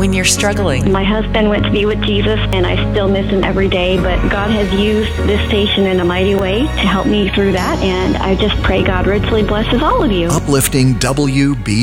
when you're struggling. My husband went to be with Jesus, and I still miss him every day, but God has used this station in a mighty way to help me through that, and I just pray God richly blesses all of you. Uplifting WBGT.